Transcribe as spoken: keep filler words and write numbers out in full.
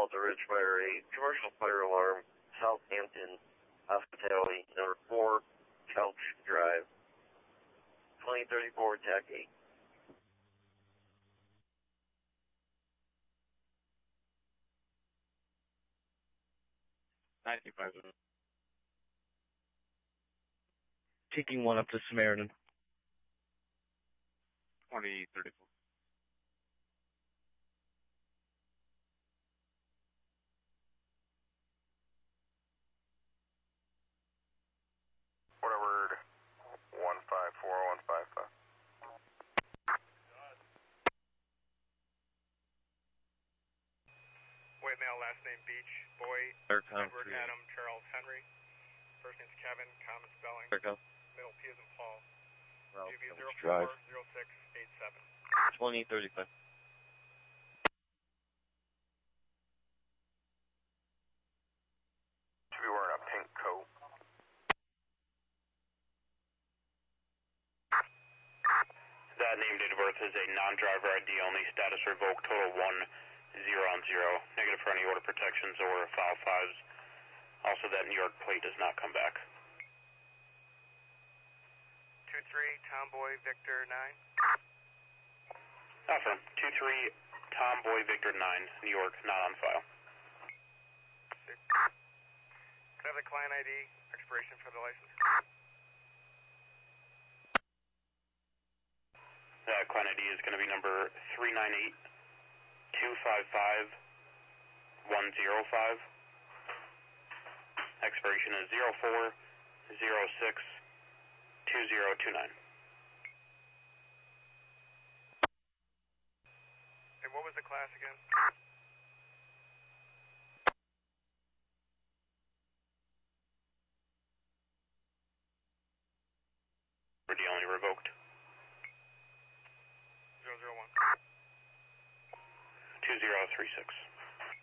Delta Ridge Fire eight, commercial fire alarm, Southampton Hospitality, number four, Couch Drive, twenty thirty-four, T A C eight. nineteen five. Taking one up to Samaritan. twenty thirty-four. Word one five four one five five. White male, last name Beach, boy, Aircom Edward three. Adam Charles Henry. First name's Kevin, common spelling. Aircom. Middle P as in Paul. Ralph G B zero Couch four Drive. zero six eight seven. twenty thirty-five. Should be wearing a pink coat. That name, date of birth is a non-driver I D only, status revoked, total one zero on zero. Negative for any order protections or file fives. Also, that New York plate does not come back. two three, Tomboy Victor nine. Affirm. two three, Tomboy Victor nine, New York, not on file. Can I have the client I D, expiration for the license? That client I D is going to be number three nine eight two five five one zero five. Expiration is zero four zero six two zero two nine. And what was the class again? I D only revoked. zero zero one. two zero three six.